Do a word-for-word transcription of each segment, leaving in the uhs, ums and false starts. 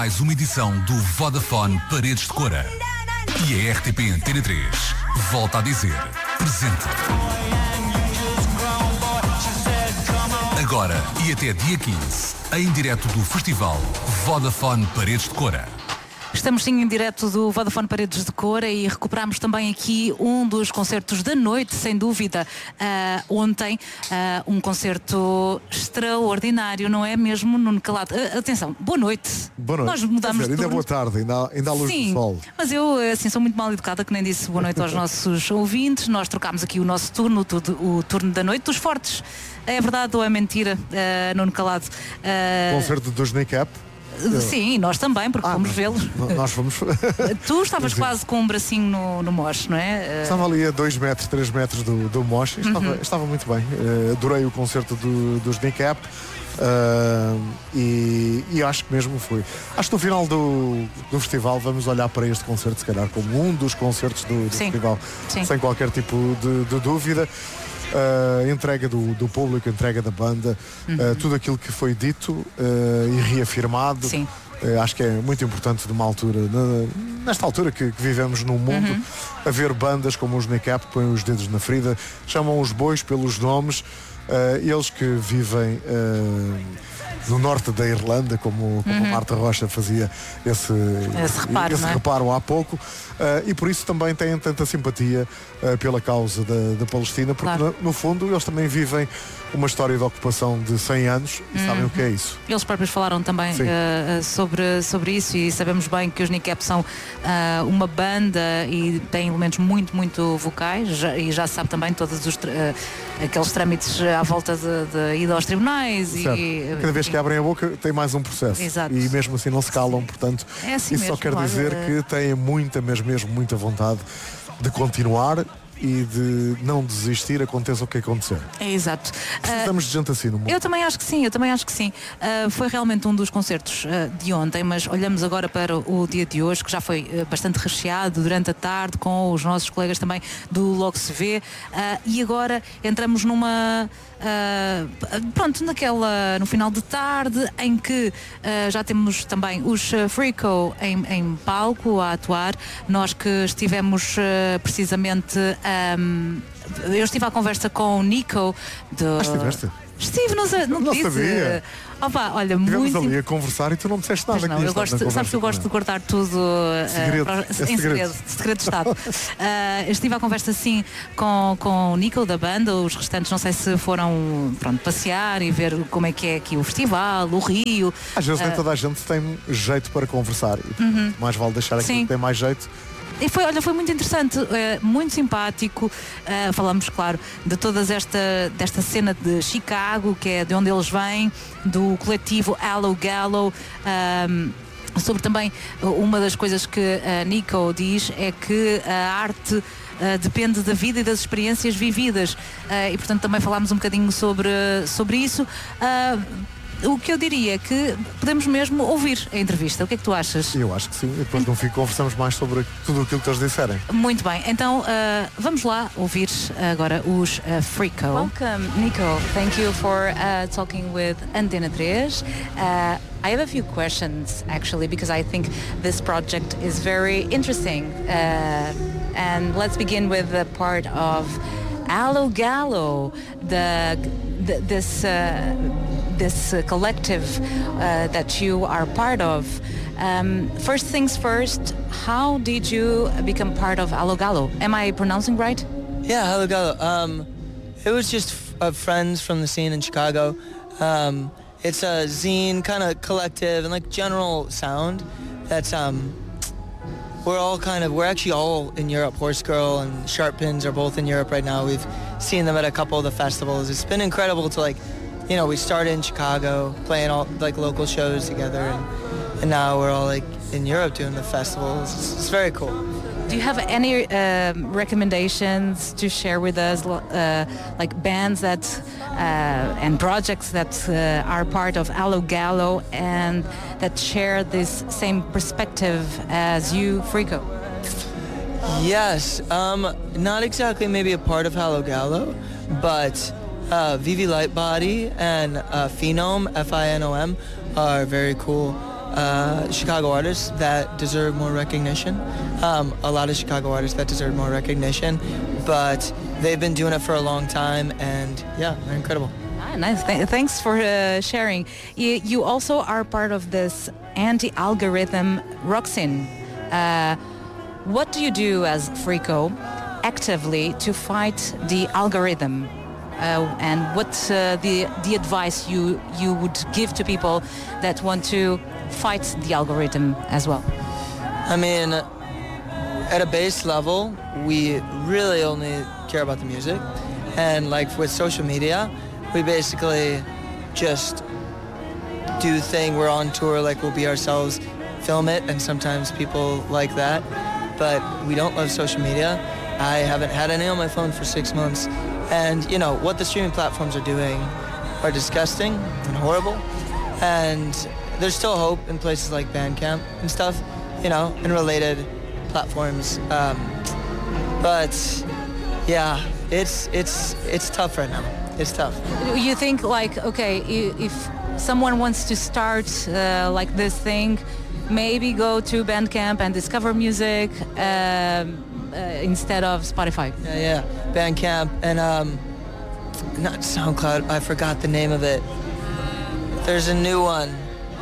Mais uma edição do Vodafone Paredes de Cora. E a R T P Antena três volta a dizer presente. Agora e até dia quinze, em direto do Festival Vodafone Paredes de Cora. Estamos sim em direto do Vodafone Paredes de Cora e recuperamos também aqui um dos concertos da noite, sem dúvida. Uh, ontem, uh, um concerto extraordinário, não é mesmo, Nuno Calado? Uh, atenção, boa noite. Boa noite. Nós mudamos dizer, de ainda é boa tarde, ainda, ainda há luz sim, do sol. Mas eu, assim, sou muito mal educada, que nem disse boa noite aos nossos ouvintes. Nós trocámos aqui o nosso turno, o, o turno da noite dos fortes. É verdade ou é mentira, uh, Nuno Calado? Uh, Concerto dos Kneecap. Sim, nós também, porque ah, fomos nós, vê-los. Nós fomos. Tu estavas quase com um bracinho no, no moche, não é? Estava ali a dois metros, três metros do, do moche. Estava, uhum. estava muito bem. Uh, adorei o concerto do, dos Kneecap. Uh, e, e acho que mesmo foi. Acho que no final do, do festival vamos olhar para este concerto, se calhar, como um dos concertos do, do festival. Sim. Sem qualquer tipo de, de dúvida. Uh, entrega do, do público, entrega da banda, uhum. uh, tudo aquilo que foi dito uh, e reafirmado. Sim. Uh, acho que é muito importante numa altura, na, nesta altura que, que vivemos no mundo, uhum. haver bandas como os Kneecap que põem os dedos na ferida, chamam os bois pelos nomes, uh, eles que vivem uh, no norte da Irlanda, como, como uhum. a Marta Rocha fazia esse, esse reparo, esse é? reparo há pouco. Uh, e por isso também têm tanta simpatia uh, pela causa da, da Palestina, porque claro. no, no fundo eles também vivem uma história de ocupação de cem anos e uhum. sabem o que é isso. Eles próprios falaram também uh, sobre, sobre isso e sabemos bem que os Kneecap são uh, uma banda e têm elementos muito, muito vocais já, e já se sabe também todos os uh, aqueles trâmites à volta de, de ida aos tribunais e, e cada vez que abrem a boca tem mais um processo. Exato. E mesmo assim não se calam, portanto é assim isso mesmo, só quer claro. dizer que têm muita, mesmo, mesmo muita vontade de continuar e de não desistir, aconteça o que acontecer. É exato. Precisamos uh, de gente assim no mundo. Eu também acho que sim, eu também acho que sim. Uh, foi realmente um dos concertos uh, de ontem, mas olhamos agora para o dia de hoje, que já foi uh, bastante recheado durante a tarde, com os nossos colegas também do Logo Se Vê, uh, e agora entramos numa... Uh, pronto, naquela, no final de tarde, em que uh, já temos também os uh, Freako em, em palco a atuar. Nós que estivemos uh, precisamente um, eu estive à conversa com o Nico de... Ah, estiveste? Estive, não, não, não disse. Sabia. Opa, olha, Estivemos muito ali a conversar e tu não me disseste nada. não, eu gosto, sabes que eu gosto de cortar tudo uh, segredo. para, É em segredo. segredo, segredo de Estado. uh, eu estive à conversa sim com, com o Nico da banda, os restantes não sei se foram pronto, passear e ver como é que é aqui o festival, o Rio. Às vezes uh, nem toda a gente tem jeito para conversar e uhum. mais vale deixar aquilo sim. que tem mais jeito. E foi, olha, foi muito interessante, uh, muito simpático. Uh, falamos, claro, de toda esta desta cena de Chicago, que é de onde eles vêm, do coletivo Allo Gallo. Um, sobre também uma das coisas que a Nico diz é que a arte uh, depende da vida e das experiências vividas. Uh, e portanto também falámos um bocadinho sobre, sobre isso. Uh, O que eu diria é que podemos mesmo ouvir a entrevista. O que é que tu achas? Eu acho que sim. E depois no fim conversamos mais sobre tudo aquilo que eles disserem. Muito bem. Então uh, vamos lá ouvir agora os uh, Freako. Welcome, Nico. Thank you for uh, talking with Antena três. Uh, I have a few questions actually because I think this project is very interesting. Uh, and let's begin with the part of Allo Gallo, the, the this uh, this uh, collective uh, that you are part of. Um, first things first, how did you become part of Allo Gallo? Am I pronouncing right? Yeah, Allo Gallo. Um, it was just f- uh, friends from the scene in Chicago. Um, it's a zine kind of collective and like general sound that's um, we're all kind of, we're actually all in Europe. Horse Girl and Sharp Pins are both in Europe right now. We've seen them at a couple of the festivals. It's been incredible to like, you know, we started in Chicago playing all like local shows together and, and now we're all like in Europe doing the festivals. It's, it's very cool. Do you have any uh, recommendations to share with us, uh, like bands that uh, and projects that uh, are part of Allo Gallo and that share this same perspective as you, Freako? Yes, um, not exactly maybe a part of Allo Gallo, but uh, Vivi Lightbody and uh, Phenom, F I N O M, are very cool. uh, Chicago artists that deserve more recognition. Um, a lot of Chicago artists that deserve more recognition, but they've been doing it for a long time, and yeah, they're incredible. Ah, nice. Th- thanks for uh, sharing. You, you also are part of this anti-algorithm rock scene. Uh, what do you do as Freako actively to fight the algorithm? Uh, and what uh, the the advice you you would give to people that want to fight the algorithm as well? I mean, at a base level, we really only care about the music, and like with social media, we basically just do the thing. We're on tour, like we'll be ourselves, film it, and sometimes people like that, but we don't love social media. I haven't had any on my phone for six months. And, you know, what the streaming platforms are doing are disgusting and horrible. And there's still hope in places like Bandcamp and stuff, you know, and related platforms. Um, but, yeah, it's it's it's tough right now. It's tough. You think, like, okay, if someone wants to start uh, like this thing, maybe go to Bandcamp and discover music um, uh, instead of Spotify. Yeah, yeah. Bandcamp and um, not SoundCloud. I forgot the name of it. There's a new one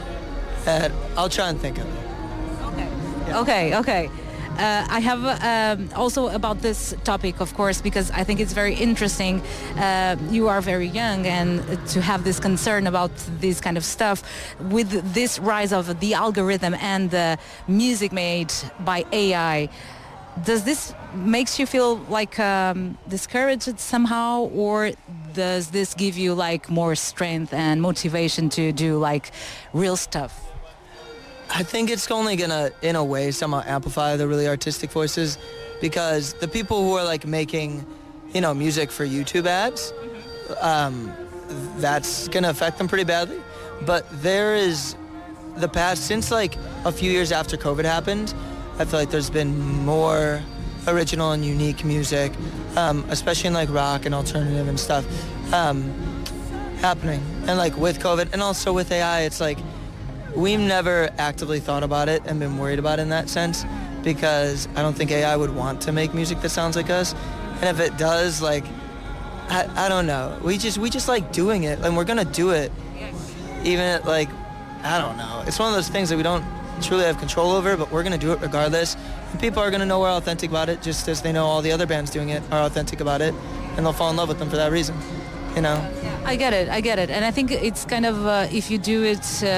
that I'll try and think of it. Okay. Yeah. Okay. Okay. Uh, I have um, also about this topic, of course, because I think it's very interesting. Uh, you are very young, and to have this concern about this kind of stuff with this rise of the algorithm and the music made by A I. Does this makes you feel like um, discouraged somehow, or does this give you like more strength and motivation to do like real stuff? I think it's only gonna, in a way, somehow amplify the really artistic voices, because the people who are like making, you know, music for YouTube ads, um, that's gonna affect them pretty badly. But there is the past, since like a few years after COVID happened, I feel like there's been more original and unique music, um, especially in like rock and alternative and stuff, um, happening. And like with COVID and also with A I, it's like we've never actively thought about it and been worried about it in that sense, because I don't think A I would want to make music that sounds like us. And if it does, like, I, I don't know. We just we just like doing it, and we're gonna do it, even at, like, I don't know. It's one of those things that we don't truly have control over, but we're gonna do it regardless. And people are gonna know we're authentic about it, just as they know all the other bands doing it are authentic about it, and they'll fall in love with them for that reason, you know? I get it, I get it. And I think it's kind of, uh, if you do it uh,